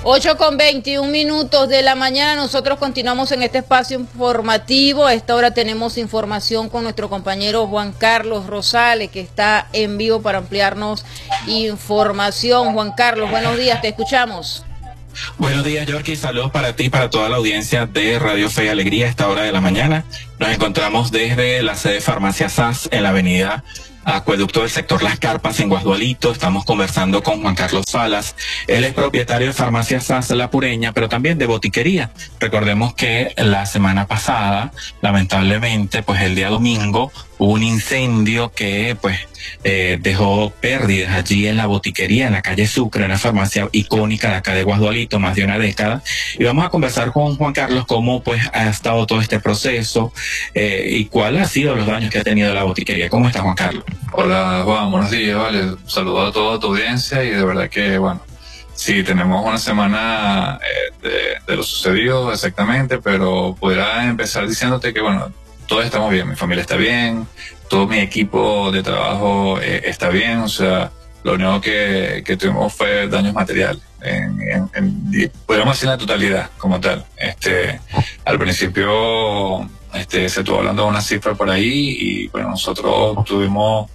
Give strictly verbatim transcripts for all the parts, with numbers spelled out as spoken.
ocho con veintiún minutos de la mañana, nosotros continuamos en este espacio informativo. A esta hora tenemos información con nuestro compañero Juan Carlos Rosales, que está en vivo para ampliarnos información. Juan Carlos, buenos días, te escuchamos. Buenos días, Yorky. Saludos para ti y para toda la audiencia de Radio Fe y Alegría a esta hora de la mañana. Nos encontramos desde la sede Farmacia S A S en la avenida Acueducto del sector Las Carpas en Guasdualito. Estamos conversando con Juan Carlos Salas. Él es propietario de Farmacia S A S La Pureña, pero también de botiquería. Recordemos que la semana pasada, lamentablemente, pues el día domingo, hubo un incendio que pues eh, dejó pérdidas allí en la botiquería, en la calle Sucre, una farmacia icónica de acá de Guasdualito, más de una década. Y vamos a conversar con Juan Carlos cómo pues ha estado todo este proceso eh, y cuáles han sido los daños que ha tenido la botiquería. ¿Cómo está, Juan Carlos? Hola, Juan, buenos días, vale. Saludo a toda tu audiencia y de verdad que, bueno, sí, tenemos una semana eh, de, de lo sucedido exactamente, pero pudiera empezar diciéndote que, bueno, todos estamos bien, mi familia está bien, todo mi equipo de trabajo eh, está bien, o sea, lo único que, que tuvimos fue daños materiales, en, en, en, podríamos decir la totalidad como tal. Este, al principio este, se estuvo hablando de una cifra por ahí y bueno, nosotros tuvimos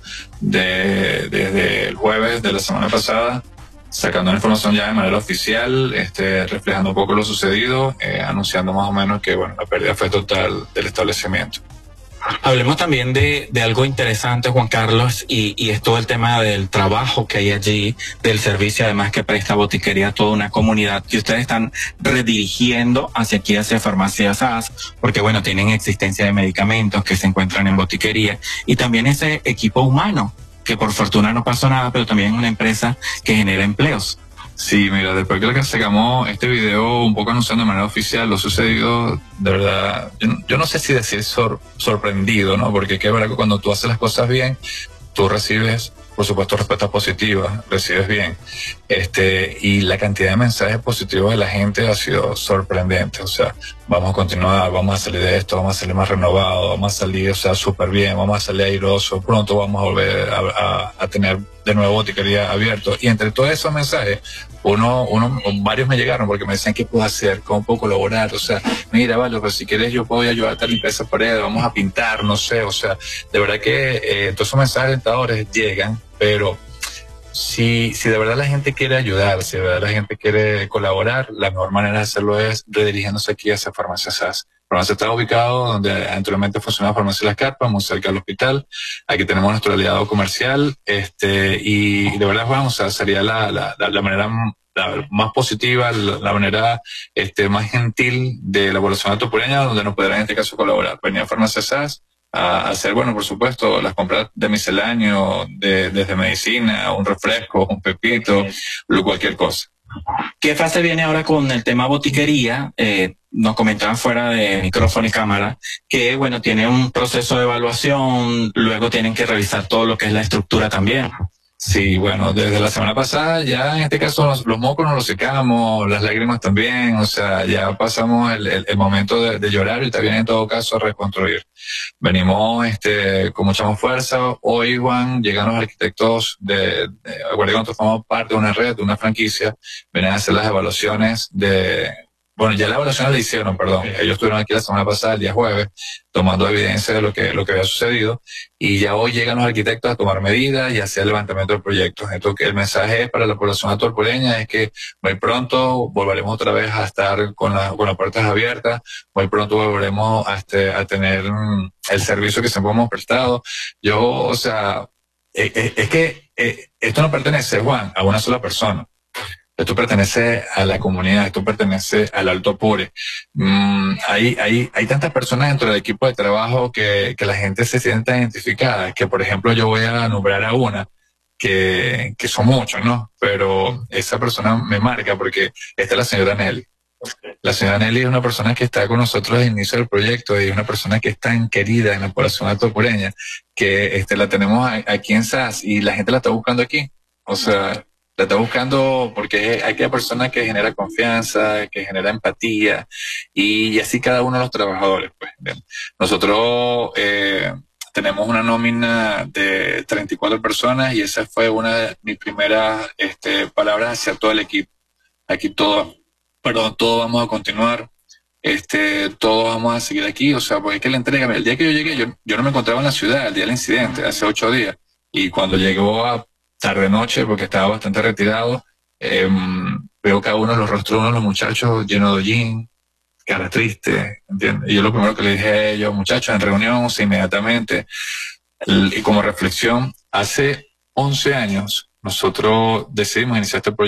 de, desde el jueves de la semana pasada sacando la información ya de manera oficial, este, reflejando un poco lo sucedido, eh, anunciando más o menos que bueno, la pérdida fue total del establecimiento. Hablemos también de, de algo interesante, Juan Carlos, y, y es todo el tema del trabajo que hay allí, del servicio además que presta botiquería a toda una comunidad que ustedes están redirigiendo hacia aquí, hacia Farmacia S A S, porque bueno, tienen existencia de medicamentos que se encuentran en botiquería y también ese equipo humano, que por fortuna no pasó nada, pero también es una empresa que genera empleos. Sí, mira, después que sacamos este video un poco anunciando de manera oficial lo sucedido, de verdad, yo, yo no sé si decir sor, sorprendido, ¿no? Porque es verdad que cuando tú haces las cosas bien, tú recibes, por supuesto, respuestas positivas, recibes bien. Este, y la cantidad de mensajes positivos de la gente ha sido sorprendente. O sea, vamos a continuar, vamos a salir de esto, vamos a salir más renovados, vamos a salir, o sea, súper bien, vamos a salir airosos, pronto vamos a volver a, a, a tener de nuevo botiquería abierto. Y entre todos esos mensajes, uno, uno, varios me llegaron porque me decían qué puedo hacer, cómo puedo colaborar. O sea, mira, vale, pues si quieres yo puedo ayudarte a limpiar esa pared, vamos a pintar, no sé. O sea, de verdad que eh, todos esos mensajes alentadores llegan, pero si, si de verdad la gente quiere ayudar, si de verdad la gente quiere colaborar, la mejor manera de hacerlo es redirigiéndose aquí hacia Farmacia S A S. Farmacia está ubicado donde anteriormente funcionaba Farmacia Las Carpas, muy cerca del hospital. Aquí tenemos nuestro aliado comercial, este, y de verdad, Juan, o sea, sería la, la, la, la manera la más positiva, la, la manera este, más gentil de la población atopureña, donde nos podrán en este caso colaborar. Venir a Farmacia S A S a hacer, bueno, por supuesto, las compras de misceláneo, de, desde medicina, un refresco, un pepito, cualquier cosa. ¿Qué fase viene ahora con el tema botiquería? Eh, nos comentaban fuera de micrófono y cámara que, bueno, tiene un proceso de evaluación, luego tienen que revisar todo lo que es la estructura también. Sí, bueno, desde la semana pasada ya en este caso los, los mocos nos los secamos, las lágrimas también, o sea, ya pasamos el, el, el momento de, de llorar y también en todo caso a reconstruir. Venimos este, con mucha más fuerza. Hoy, Juan, llegan los arquitectos de, de acuérdate que nosotros formamos parte de una red, de una franquicia, vienen a hacer las evaluaciones de... Bueno, ya la evaluación la hicieron, perdón. Ellos estuvieron aquí la semana pasada, el día jueves, tomando evidencia de lo que, lo que había sucedido. Y ya hoy llegan los arquitectos a tomar medidas y hacer el levantamiento del proyecto. Entonces, el mensaje para la población atopureña es que muy pronto volveremos otra vez a estar con, la, con las puertas abiertas. Muy pronto volveremos a, este, a tener mm, el servicio que siempre hemos prestado. Yo, o sea, es, es, es que eh, esto no pertenece, Juan, a una sola persona. Esto pertenece a la comunidad, esto pertenece al Alto Apure. Mm, hay, hay, hay tantas personas dentro del equipo de trabajo que, que la gente se sienta identificada, que por ejemplo yo voy a nombrar a una, que, que son muchos, ¿no? Pero esa persona me marca porque esta es la señora Nelly. La señora Nelly es una persona que está con nosotros desde el inicio del proyecto y es una persona que es tan querida en la población atopureña que este, la tenemos aquí en S A S y la gente la está buscando aquí. O sea, la está buscando porque hay aquella persona que genera confianza, que genera empatía y, y así cada uno de los trabajadores. Pues, bien. Nosotros eh, tenemos una nómina de treinta y cuatro personas y esa fue una de mis primeras este, palabras hacia todo el equipo. Aquí todo, perdón, todos vamos a continuar, este, todos vamos a seguir aquí, o sea, porque es que la entrega, el día que yo llegué, yo, yo no me encontraba en la ciudad, el día del incidente, hace ocho días, y cuando llegó a tarde noche, porque estaba bastante retirado, eh, veo cada uno de los rostros de uno de los muchachos lleno de hollín, cara triste, ¿entiendes? Y yo lo primero que le dije a ellos, muchachos, en reunión, o sea, inmediatamente, y como reflexión, hace once años nosotros decidimos iniciar este proyecto.